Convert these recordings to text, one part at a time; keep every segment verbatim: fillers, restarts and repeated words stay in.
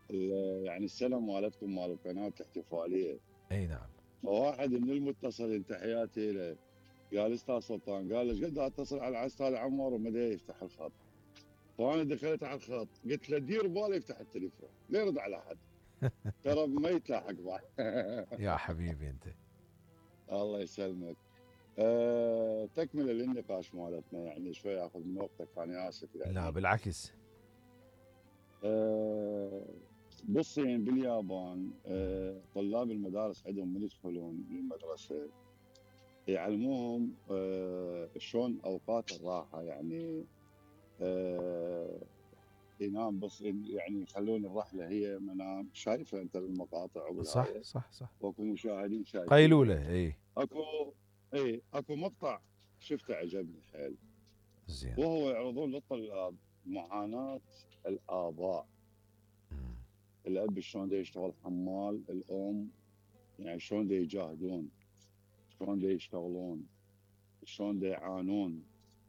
ال- يعني السنه مالتكم مال القناه الاحتفاليه. اي نعم. فواحد من المتصلين تحياتي له قال استاذ سلطان، قال ايش قد اتصل على استاذ عمر وما دا يفتح الخط. فانا دخلت على الخط قلت له دير باله يفتح التليفون لا يرد على احد، ترى ما يتلاحق بعد. يا حبيبي انت. الله يسلمك. أه تكمله للنقاش مالتنا، يعني شوي اخذ من وقتك، انا اسف لا يعني. بالعكس. أه بالصين باليابان أه طلاب المدارس عندهم من يدخلون المدرسه يعلموهم أه شلون اوقات الراحه، يعني أه ينام بس يعني يخلون الرحله هي منام. شايفه انت بالمقاطع صح وبالهايه، صح صح. واكو مشاهدين شايفينها. قيلولة اي. اكو اي اكو مقطع شفته عجبني حيل، زين. وهو يعرضون للطلاب معاناه الاباء. مم. الاب شلون دا يشتغل حمال، الام يعني شلون دا يجاهدون، شلون دا يشتغلون، شلون دا يعانون.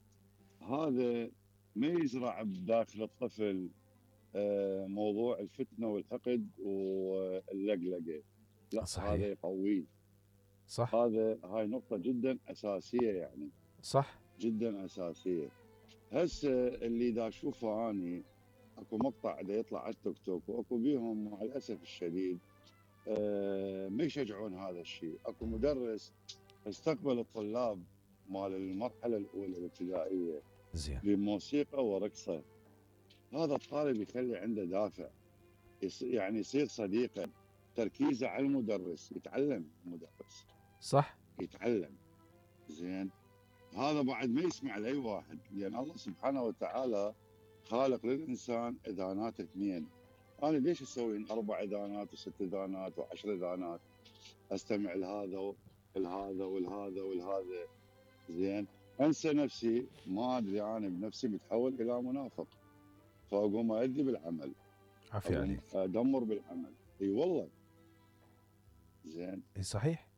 هذا ما يزرع بداخل الطفل آه، موضوع الفتنه والحقد واللقلقه، لا هذا صحيح. يقويه. صح هذا هاي نقطه جدا اساسيه يعني، صح. جدا اساسيه. هسه اللي دا اشوفه اني اكو مقطع دا يطلع على التيك توك، واكو بيهم مع الاسف الشديد آه، ما يشجعون هذا الشيء. اكو مدرس استقبل الطلاب مال المرحله الاولى الابتدائيه زين. بموسيقى ورقصه. هذا الطالب يخلي عنده دافع، يص- يعني يصير صديقا. تركيزه على المدرس، يتعلم المدرس، صح. يتعلم. زين. هذا بعد ما يسمع لاي واحد، لان الله سبحانه وتعالى خالق للانسان اذانات اثنين. انا ليش اسوي اربع اذانات وست اذانات وعشر اذانات؟ استمع لهذا والهذا والهذا والهذا. زين. انسى نفسي، ما ادري انا بنفسي بتحول الى منافق، فاقوم اؤدي بالعمل، عافية اقوم عليك. ادمر بالعمل. اي والله. زين. اي صحيح.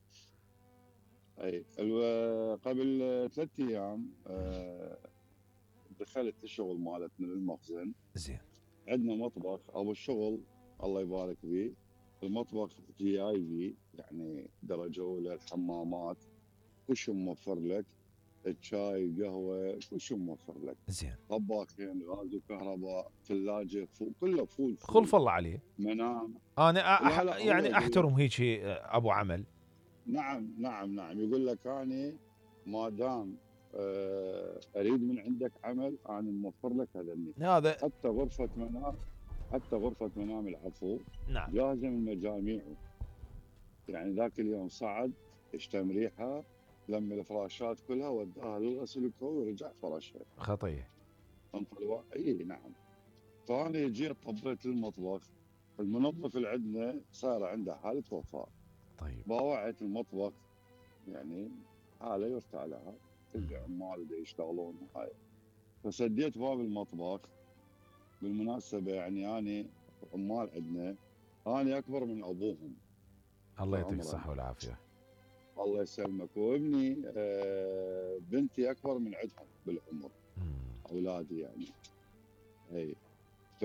اي الو- قبل ثلاث ايام آه، دخلت الشغل مالتنا للمخزن. زين. عندنا مطبخ ابو الشغل الله يبارك فيه، المطبخ جي اي في، يعني درجه اولى، الحمامات كل شيء موفر لك، الشاي قهوه كل شيء موفر لك، زين. طباخين غاز وكهرباء، ثلاجه فول، كله فول فول. خلف الله عليه. منام. انا أح... لا لا هو يعني يقول لك احترم هيك ابو عمل. نعم نعم نعم، يقول لك اني ما دام آه، اريد من عندك عمل انا موفر لك هذا النت. هذا. حتى غرفه منام، حتى غرفه منام العفو نعم. جاهزه من مجاميعه. يعني ذاك اليوم صعد اشتم ريحه، لم الفراشات كلها وداها للغسيل الكوي ورجع فرشها. خطيه. انطى الوا... اي نعم. فانا جيت طبيت المطبخ، المنظف اللي عندنا صار عنده حاله وفاه، طيب. باوعت المطبخ يعني حاله يرثى لها، مم. تلقى عمال دا يشتغلون هاي. فسديت باب المطبخ. بالمناسبه يعني اني عمال عندنا انا اكبر من ابوهم الله يعطيك عمرا. الصحة والعافية. الله يسلمك. وابني آه، بنتي اكبر من عندهم بالعمر، مم. اولادي يعني. اي. ف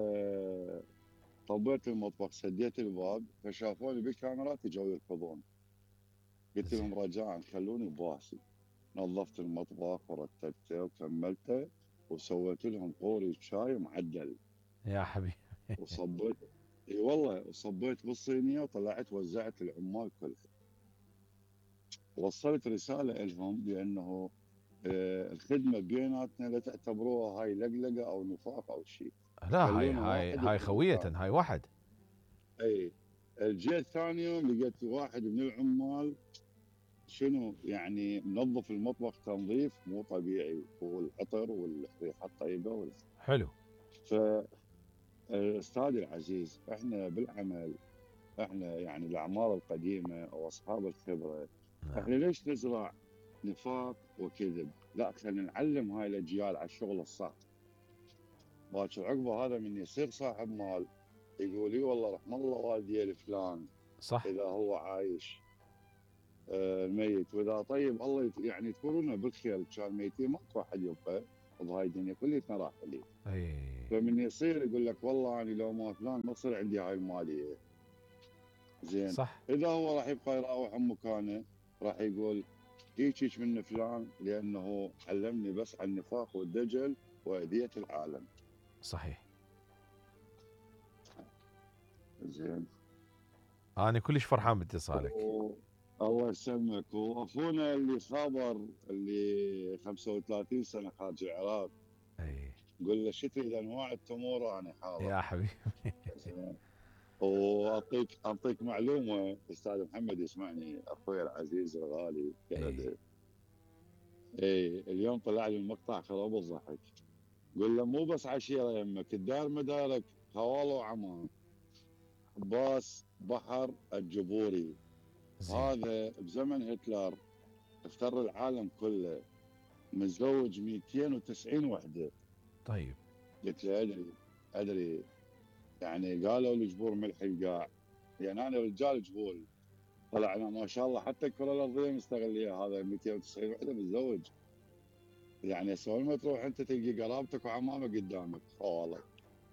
طبيت المطبخ، سديت الباب، فشافوني بالكاميرات اجوا يركضون. قلت زين. لهم رجاء خلوني بواسي. نظفت المطبخ ورتبته وكملته، وسويت لهم قوري شاي معدل، يا حبيبي. وصبيت. اي والله، وصبيت بالصينيه وطلعت وزعت للعمال كلها. وصلت رساله لهم بانه آه، الخدمه بيناتنا لا تعتبروها هاي لقلقه او نفاق او شيء. لا هاي خلونا هاي واحد هاي بقلب خوية، الثاني. هاي واحد. اي. جيت ثاني يوم لقيت واحد من العمال شنو يعني منظف المطبخ تنظيف مو طبيعي، والعطر والريحه الطيبه وال... حلو. فاستاذي العزيز، احنا بالعمل، احنا يعني الاعمار القديمه او اصحاب الخبره، نعم. احنا ليش نزرع نفاق وكذب؟ لا، خلينا نعلم هاي الاجيال على الشغل الصح. باكر عقبه هذا من يصير صاحب مال يقول لي والله رحم الله والدي الفلان صح. اذا هو عايش آه، الميت، واذا طيب الله يت... يعني يذكرونه بالخير، كان ميتين ماكو احد يبقى بهاي الدنيا كليتنا راحلين. اي. فمن يصير يقول لك والله انا لو ما فلان ما تصير عندي هاي الماليه. زين، صح. اذا هو راح يبقى يراوح عن مكانه، راح يقول هيك هيك من فلان لانه علمني بس عن النفاق والدجل واذيه العالم. صحيح. زين، انا كلش فرحان باتصالك. و- الله يسلمك. واخونا اللي خابر اللي خمسة وثلاثين سنه خارج العراق، اي قول له شو تريد انواع التمور انا حاضر. يا حبيبي. زين، واعطيك اعطيك معلومه، استاذ محمد يسمعني اخوي العزيز الغالي كندا. اي اي اليوم طلع لي المقطع خراب الضحك. قول له مو بس عشيره يمك، الدار مدارك خواله وعمان. عباس بحر الجبوري زين. هذا بزمن هتلر افتر العالم كله، متزوج مئتين وتسعين وحده. طيب. قلت له ادري ادري، يعني قالوا الجبور ملح القاع، يعني انا رجال جبور. طلعنا ما شاء الله حتى الكره الارضيه مستغليه، هذا مئتين وتسعين وحده متزوج. يعني سوى ما تروح انت تلقي قرابتك وعمامك قدامك والله.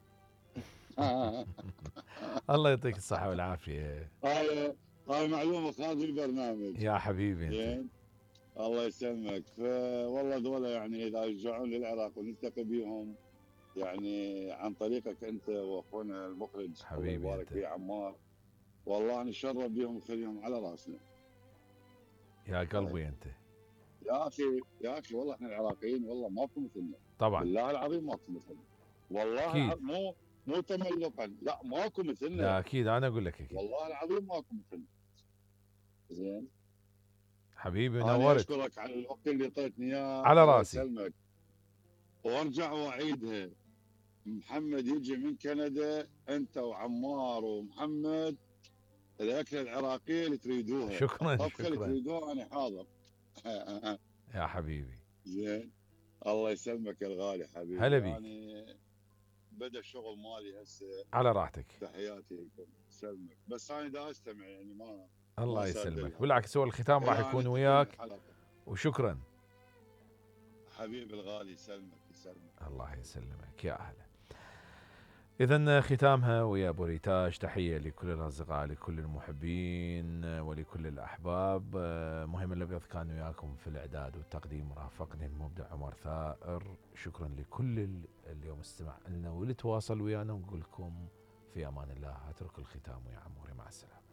الله يعطيك الصحة والعافية. هاي هاي معلومه خارج البرنامج. يا حبيبي انت. زين، الله يسلمك. فوالله ذولا يعني اذا يرجعون للعراق ونلتقي بهم يعني عن طريقك انت واخونا المخرج الله حبيبي يبارك انت. فيه عمار، والله نشرف بهم ونخليهم على راسنا. يا قلبي انت. يا اخي يا اخي والله احنا العراقيين والله ماكو مثلنا. طبعا. بالله العظيم ماكو مثلنا. والله اكيد. العظيم مو مو تملقا، لا ماكو لا مثلنا. اكيد انا اقول لك اكيد. والله العظيم ماكو مثلنا. زين، حبيبي انا نورت. اشكرك على الوقت اللي اعطيتني اياه، على الله راسي. يسلمك. وارجع واعيدها، محمد يجي من كندا، انت وعمار ومحمد، الاكله العراقيه اللي تريدوها، شكرا الطبخه اللي شكرا. تريدوها انا حاضر. يا حبيبي. زين، الله يسلمك يا الغالي حبيبي. هلا بيك. يعني بدا الشغل مالي هسه. على راحتك. تحياتي لكم، سلمك. بس انا دا استمع يعني ما ما الله اسجل يسلمك، الهواء بالعكس هو الختام راح الى ان يكون انتهي من وياك. الحلقه. وشكرا. حبيبي الغالي، سلمك سلمك. الله يسلمك يا اهلا. إذا ختامها ويا أبو ريتاج، تحية لكل الأصدقاء، لكل المحبين ولكل الأحباب. مهم الأبيض كان وياكم في الإعداد والتقديم، رافقني المبدع عمر ثائر. شكرا لكل ال- اليوم استمع لنا واللي تواصل ويانا، ونقول لكم في أمان الله. أترك الختام ويا عموري، مع السلامة.